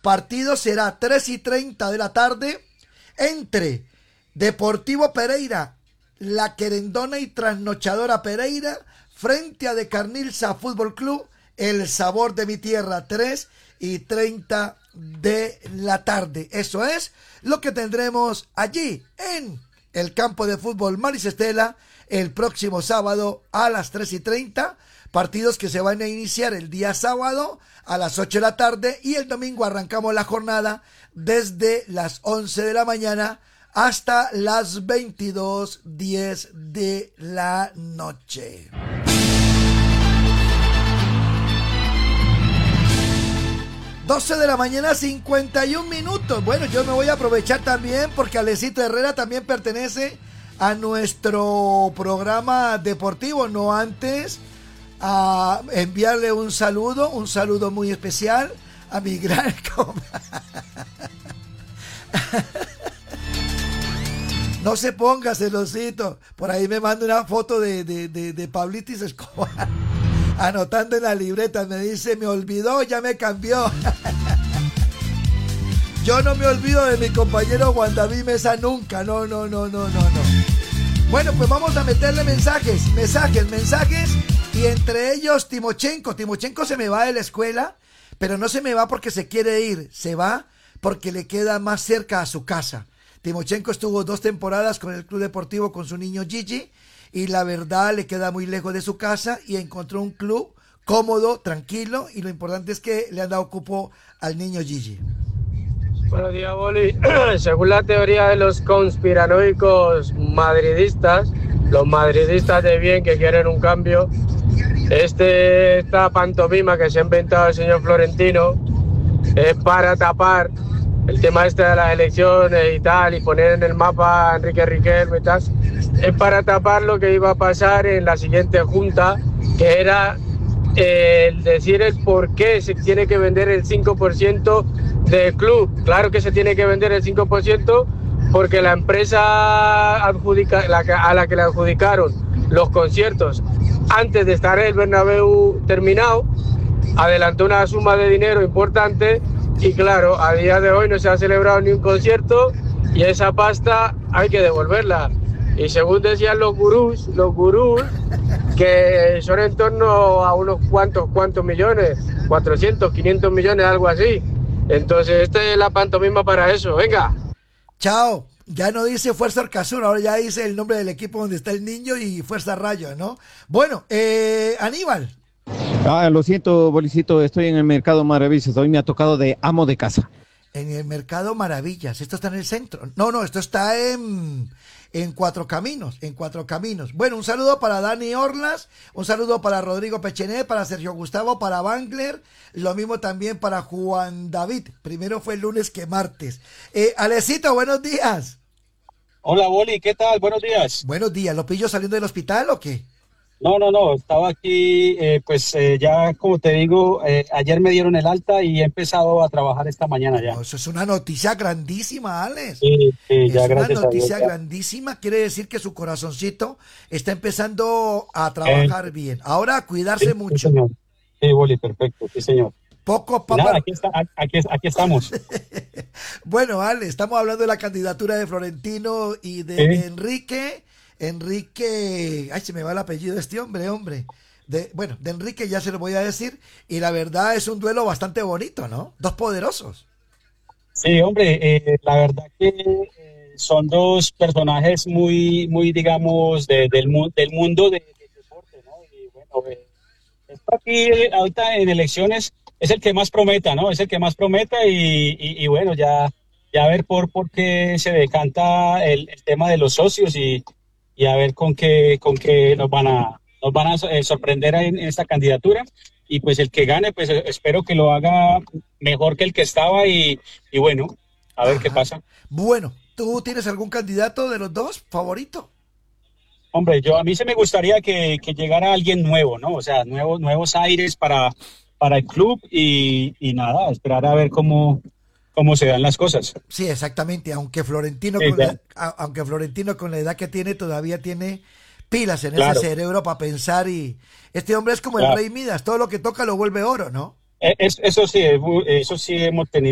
Partido será 3:30 de la tarde entre Deportivo Pereira, La Querendona y Trasnochadora Pereira frente a De Carnilza Fútbol Club, El Sabor de mi Tierra, 3:30 de la tarde. Eso es lo que tendremos allí en el campo de fútbol Maristela el próximo sábado a las 3:30. Partidos que se van a iniciar el día sábado a las 8 de la tarde y el domingo arrancamos la jornada desde las 11 de la mañana hasta las 22:10 de la noche. 12 de la mañana, 51 minutos. Bueno, yo me voy a aprovechar también porque Alecito Herrera también pertenece a nuestro programa deportivo, no antes a enviarle un saludo muy especial a mi gran no se ponga celosito, por ahí me manda una foto de Pablitis Escobar anotando en la libreta, me dice, me olvidó, ya me cambió. Yo no me olvido de mi compañero Juan David Mesa nunca, no. Bueno, pues vamos a meterle mensajes, y entre ellos Timochenko se me va de la escuela, pero no se me va porque se quiere ir, se va porque le queda más cerca a su casa. Timochenko estuvo 2 temporadas con el club deportivo con su niño Gigi, y la verdad le queda muy lejos de su casa y encontró un club cómodo, tranquilo, y lo importante es que le han dado cupo al niño Gigi. Buenos días, Boli. Según la teoría de los conspiranoicos madridistas, los madridistas de bien que quieren un cambio, esta pantomima que se ha inventado el señor Florentino es para tapar el tema de las elecciones y tal, y poner en el mapa a Enrique Riquelme y tal, es para tapar lo que iba a pasar en la siguiente junta, que era el decir el por qué se tiene que vender el 5% del club. Claro que se tiene que vender el 5% porque la empresa a la que le adjudicaron los conciertos antes de estar el Bernabéu terminado, adelantó una suma de dinero importante y claro, a día de hoy no se ha celebrado ni un concierto y esa pasta hay que devolverla. Y según decían los gurús, que son en torno a unos cuantos millones, 400, 500 millones, algo así. Entonces, esta es la pantomima para eso. Venga. Chao. Ya no dice Fuerza Arcazur, ahora ya dice el nombre del equipo donde está el niño y Fuerza Rayo, ¿no? Bueno, Aníbal. Lo siento, Bolicito, estoy en el Mercado Maravillas. Hoy me ha tocado de amo de casa. En el Mercado Maravillas. Esto está en el centro. No, esto está en Cuatro Caminos. Bueno, un saludo para Dani Orlas, un saludo para Rodrigo Pechené, para Sergio Gustavo, para Bangler, lo mismo también para Juan David. Primero fue el lunes que martes. Alecito, buenos días. Hola, Boli, ¿qué tal? Buenos días. Buenos días. ¿Lo pillo saliendo del hospital o qué? No, estaba aquí, ya como te digo, ayer me dieron el alta y he empezado a trabajar esta mañana ya. No, eso es una noticia grandísima, Alex. Sí, ya, es una gracias noticia a Dios, grandísima, quiere decir que su corazoncito está empezando a trabajar bien. Ahora a cuidarse sí, mucho. Sí, señor. Sí, Boli, perfecto, sí, señor. Poco Nada, aquí estamos. Bueno, Ale, estamos hablando de la candidatura de Florentino y de Enrique, ay, se me va el apellido de este hombre. De Enrique ya se lo voy a decir, y la verdad es un duelo bastante bonito, ¿no? Dos poderosos. Sí, hombre, la verdad que son dos personajes muy digamos, del mundo del deporte, ¿no? Y bueno, esto aquí ahorita en elecciones es el que más prometa, ¿no? Es el que más prometa y bueno, ya a ver por qué se decanta el tema de los socios y a ver con qué nos van a sorprender en esta candidatura. Y pues el que gane, pues espero que lo haga mejor que el que estaba y bueno, a ver qué pasa. Bueno, ¿tú tienes algún candidato de los dos favorito? Hombre, a mí se me gustaría que llegara alguien nuevo, ¿no? O sea, nuevos aires para el club y nada, esperar a ver cómo se dan las cosas. Sí, exactamente, aunque Florentino con la edad que tiene todavía tiene pilas en ese cerebro para pensar, y este hombre es como el Rey Midas, todo lo que toca lo vuelve oro, ¿no? Eso sí hemos tenido